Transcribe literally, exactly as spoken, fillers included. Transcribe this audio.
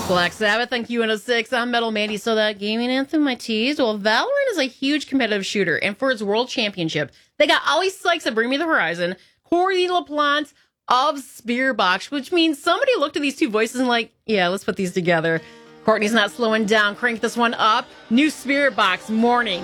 Black Sabbath and Q one oh six. I'm Metal Mandy. So that gaming anthem I teased. Well, Valorant is a huge competitive shooter, and for its world championship, they got Ollie Sykes of Bring Me the Horizon, Corey LaPlante of Spearbox, which means somebody looked at these two voices and like, yeah, let's put these together. Courtney's not slowing down. Crank this one up. New Spirit Box morning.